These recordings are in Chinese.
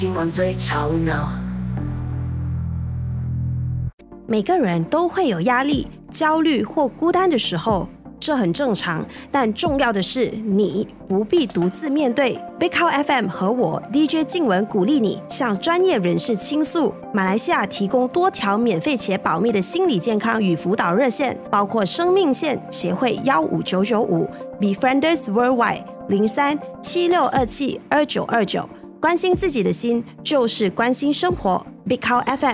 今晚最吵闹。 每个人都会有压力、焦虑或孤单的时候，这很正常。但重要的是，你不必独自面对。Big Cow FM 和我 DJ 静文鼓励你向专业人士倾诉。马来西亚提供多条免费且保密的心理健康与辅导热线，包括生命线协会15995、Befrienders Worldwide 0376272929。关心自己的心，就是关心生活。Big Cow FM。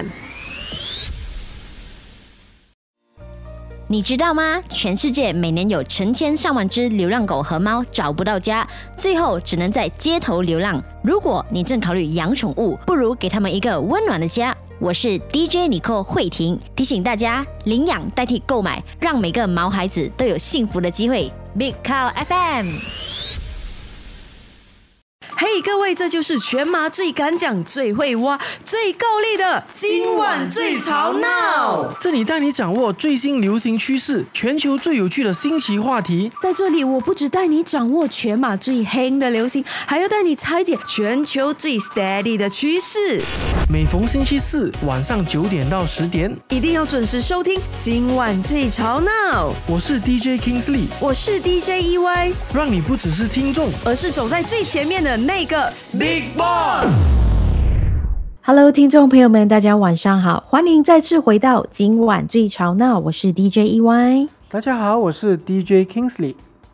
你知道吗？全世界每年有成千上万只流浪狗和猫找不到家，最后只能在街头流浪。如果你正考虑养宠物，不如给他们一个温暖的家。我是 DJ Nicole 慧婷，提醒大家领养代替购买，让每个毛孩子都有幸福的机会。Big Cow FM。 嘿，各位，这就是全马最敢讲、最会挖、最够力的今晚最吵闹。 这里带你掌握最新流行趋势，全球最有趣的新奇话题。 在这里，我不只带你掌握全马最黑的流行，还要带你拆解全球最 steady 的趋势。 每逢星期四晚上9点到10点， 一定要准时收听今晚最吵闹。 我是 DJ Kingsley， 我是 DJ EY， 让你不只是听众， 而是走在最前面的那个 Big Boss。 Hello， 听众朋友们，大家晚上好，欢迎再次回到今晚最吵闹，我是 DJ EY。 大家好，我是 DJ Kingsley。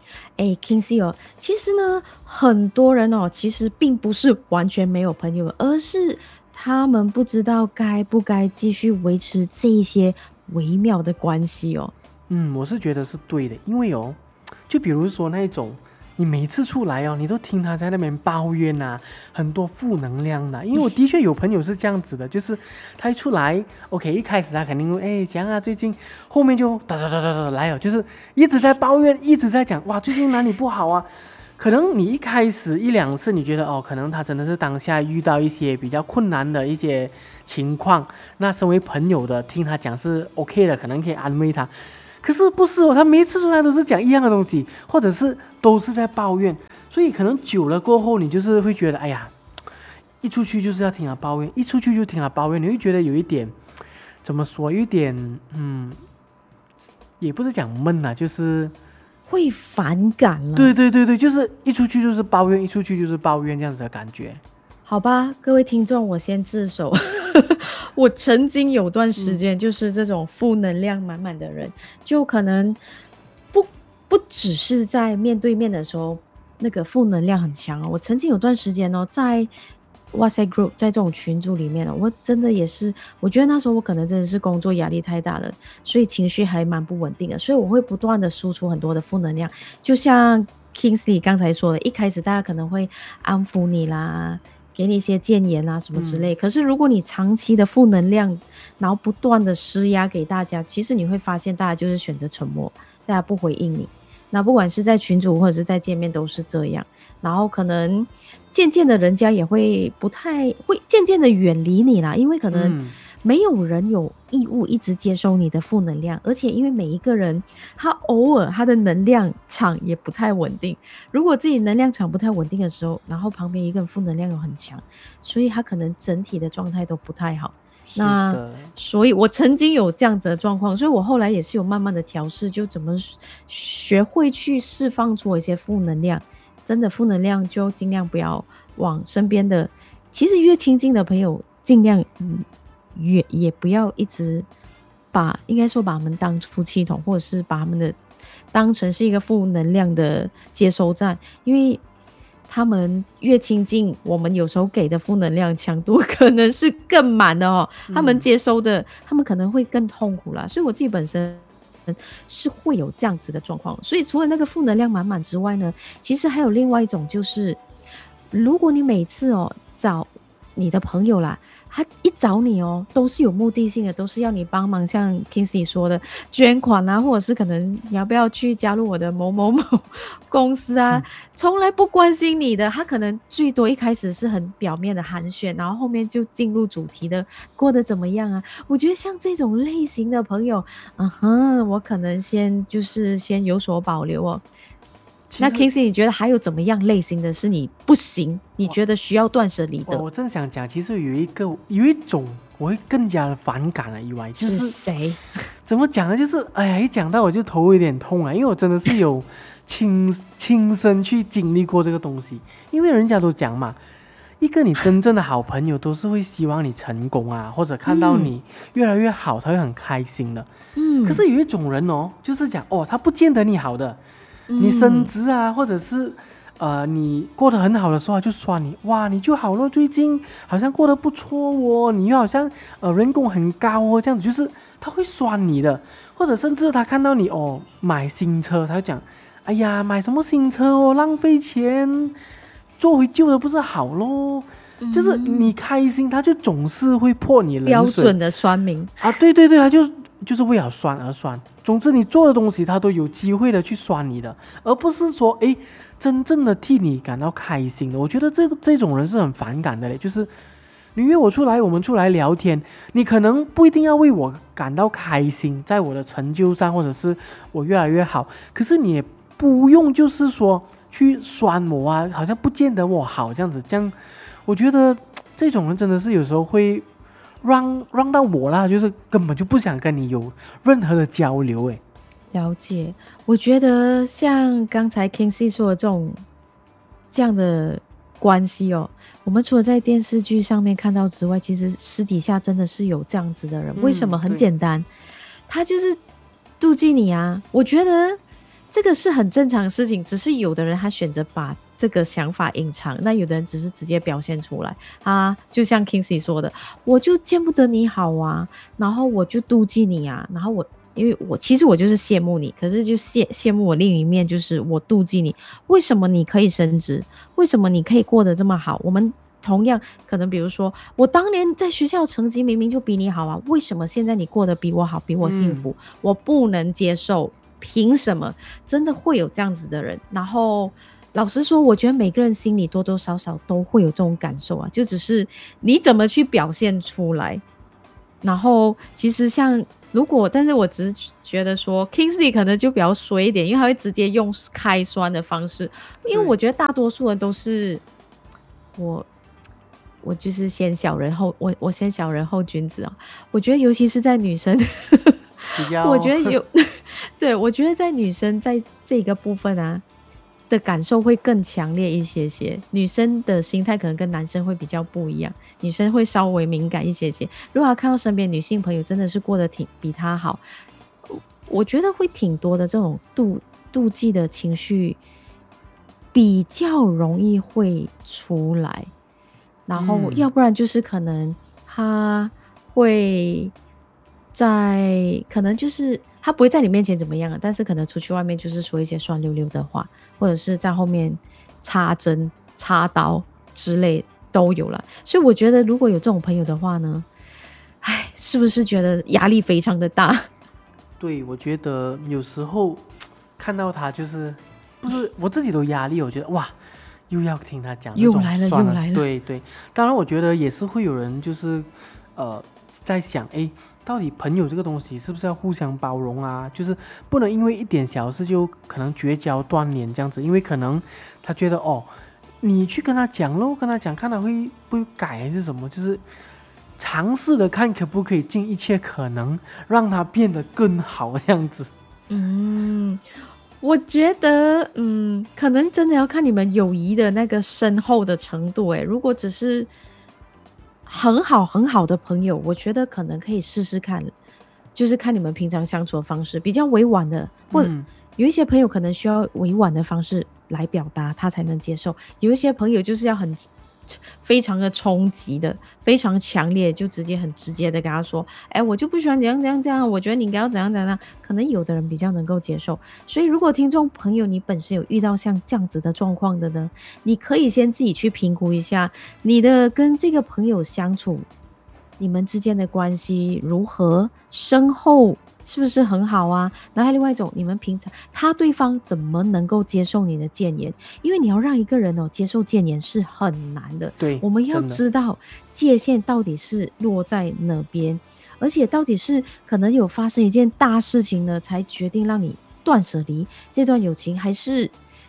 Kingsley 哦，其实呢，很多人哦，其实并不是完全没有朋友，而是他们不知道该不该继续维持这一些微妙的关系哦。 我是觉得是对的，因为就比如说那种你每次出来你都听他在那边抱怨啊，很多负能量的。因为我的确有朋友是这样子的，就是他一出来 ，OK， 一开始他肯定会讲啊，最近，后面就哒来就是一直在抱怨，一直在讲哇，最近哪里不好啊。可能你一开始一两次你觉得可能他真的是当下遇到一些比较困难的一些情况，那身为朋友的听他讲是 OK 的，可能可以安慰他。可是不是他每一次出来都是讲一样的东西，或者是都是在抱怨，所以可能久了过后，你就是会觉得，哎呀，一出去就是要听他抱怨，一出去就听他抱怨，你会觉得有一点，怎么说，有一点，也不是讲闷啊，就是会反感了。 对，就是一出去就是抱怨，一出去就是抱怨这样子的感觉。 好吧，各位听众，我先自首。我曾经有段时间就是这种负能量满满的人，就可能不只是在面对面的时候那个负能量很强我曾经有段时间在 WhatsApp group， 在这种群组里面我真的也是，我觉得那时候我可能真的是工作压力太大了，所以情绪还蛮不稳定的，所以我会不断的输出很多的负能量。就像 Kingsley 刚才说的，一开始大家可能会安抚你啦，给你一些建言啊什么之类，可是如果你长期的负能量，然后不断的施压给大家，其实你会发现大家就是选择沉默，大家不回应你。那不管是在群组或者是在见面都是这样，然后可能渐渐的人家也会不太会渐渐的远离你啦，因为可能没有人有义务一直接收你的负能量，而且因为每一个人他偶尔他的能量场也不太稳定，如果自己能量场不太稳定的时候，然后旁边一个人负能量又很强，所以他可能整体的状态都不太好。那所以我曾经有这样子的状况，所以我后来也是有慢慢的调试，就怎么学会去释放出一些负能量，真的负能量就尽量不要往身边的，其实越亲近的朋友尽量也不要一直应该说把他们当出气筒，或者是把他们的当成是一个负能量的接收站，因为他们越亲近，我们有时候给的负能量强度可能是更满的他们接收的他们可能会更痛苦啦，所以我自己本身是会有这样子的状况。所以除了那个负能量满满之外呢，其实还有另外一种，就是如果你每次找你的朋友啦，他一找你都是有目的性的，都是要你帮忙，像 Kingsley 说的捐款啊，或者是可能你要不要去加入我的某某某公司啊，从来不关心你的。他可能最多一开始是很表面的寒暄，然后后面就进入主题的过得怎么样啊。我觉得像这种类型的朋友我可能先有所保留那 Kingsley 你觉得还有怎么样类型的是你不行，你觉得需要断舍离的？ 我正想讲，其实有一种我会更加的反感了，以外就是谁？ 怎么讲呢？就是哎呀，一讲到我就头有点痛啊，因为我真的是有亲身去经历过这个东西。因为人家都讲嘛，一个你真正的好朋友都是会希望你成功啊，或者看到你越来越好，他会很开心的。可是有一种人哦，就是讲哦，他不见得你好的，你升职啊，或者是你过得很好的时候，就刷你，哇，你就好了，最近好像过得不错哦，你又好像人工很高哦，这样子，就是他会刷你的，或者甚至他看到你哦买新车，他就讲，哎呀，买什么新车哦，浪费钱，做回旧的不是好咯。就是你开心，他就总是会泼你冷水， 标准的酸民啊，对，他就是为了酸而酸。总之，你做的东西，他都有机会的去酸你的，而不是说，真正的替你感到开心的。我觉得这种人是很反感的嘞。就是你约我出来，我们出来聊天，你可能不一定要为我感到开心，在我的成就上，或者是我越来越好，可是你也不用就是说去酸我啊，好像不见得我好这样子。这样，我觉得这种人真的是有时候会让到我啦，就是根本就不想跟你有任何的交流。 了解，我觉得像刚才 Kingsley 说的这样的关系哦，我们除了在电视剧上面看到之外，其实私底下真的是有这样子的人。为什么？很简单，他就是妒忌你啊。我觉得这个是很正常的事情，只是有的人他选择把这个想法隐藏，那有的人只是直接表现出来啊。就像 Kingsley 说的，我就见不得你好啊，然后我就妒忌你啊，然后因为其实我就是羡慕你，可是就羡慕我另一面，就是我妒忌你。为什么你可以升职？为什么你可以过得这么好？我们同样可能，比如说我当年在学校成绩明明就比你好啊，为什么现在你过得比我好，比我幸福？我不能接受，凭什么？真的会有这样子的人。然后老实说，我觉得每个人心里多多少少都会有这种感受啊，就只是你怎么去表现出来。然后其实但是我只是觉得说 Kingsley 可能就比较衰一点，因为他会直接用开酸的方式，因为我觉得大多数人都是我就是先小人后我先小人后君子啊。我觉得尤其是在女生我觉得对，我觉得在女生在这个部分啊的感受会更强烈一些些，女生的心态可能跟男生会比较不一样，女生会稍微敏感一些些。如果她看到身边女性朋友真的是过得比她好，我觉得会挺多的这种妒忌的情绪比较容易会出来，然后要不然就是可能她会可能就是他不会在你面前怎么样啊，但是可能出去外面就是说一些酸溜溜的话，或者是在后面插针插刀之类都有了。所以我觉得如果有这种朋友的话呢，是不是觉得压力非常的大？ 对，我觉得有时候看到他就是不是我自己都压力，我觉得哇，又要听他讲， 又来了。 对，当然我觉得也是会有人就是在想，到底朋友这个东西是不是要互相包容啊？就是不能因为一点小事就可能绝交断联这样子，因为可能他觉得你去跟他讲咯，跟他讲看他会不会改还是什么，就是尝试的看可不可以尽一切可能让他变得更好这样子。 我觉得可能真的要看你们友谊的那个深厚的程度。如果只是很好的朋友，我觉得可能可以试试看，就是看你们平常相处的方式比较委婉的，或者有一些朋友可能需要委婉的方式来表达他才能接受，有一些朋友就是要非常的冲击的，非常强烈，就直接很直接的跟他说，我就不喜欢怎样，我觉得你应该要怎样，可能有的人比较能够接受。所以如果听众朋友你本身有遇到像这样子的状况的呢，你可以先自己去评估一下你的跟这个朋友相处，你们之间的关系如何，深厚是不是很好啊？然后另外一种，你们平常对方怎么能够接受你的谏言？因为你要让一个人接受谏言是很难的。 对， 我们要知道界限到底是落在哪边，而且到底是可能有发生一件大事情呢，才决定让你断舍离这段友情，还是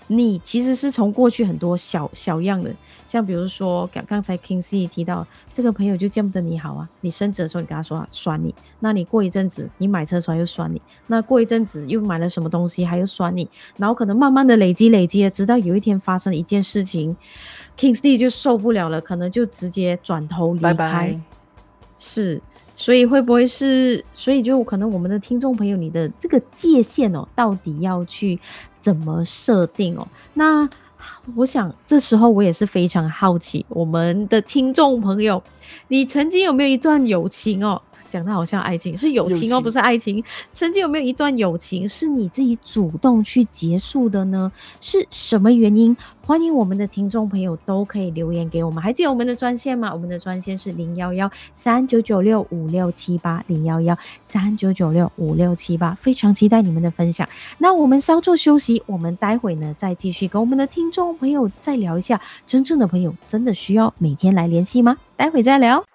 你其实是从过去很多小样的，像比如说刚才 Kingsley 提到这个朋友就见不得你好啊，你升职的时候你跟他说酸你，那你过一阵子你买车的时候又酸你，那过一阵子又买了什么东西还又酸你，然后可能慢慢的累积了，直到有一天发生一件事情 Kingsley 就受不了了，可能就直接转头离开。 拜拜。 是，所以会不会是，所以就可能我们的听众朋友，你的这个界限哦，到底要去怎么设定哦？那我想这时候我也是非常好奇，我们的听众朋友，你曾经有没有一段友情哦？讲的好像爱情，是友情哦，不是爱情。曾经有没有一段友情是你自己主动去结束的呢？是什么原因？欢迎我们的听众朋友都可以留言给我们。还记得我们的专线吗？我们的专线是011-3996-5678，011-3996-5678，非常期待你们的分享。那我们稍作休息，我们待会呢再继续跟我们的听众朋友再聊一下，真正的朋友真的需要每天来联系吗？待会再聊。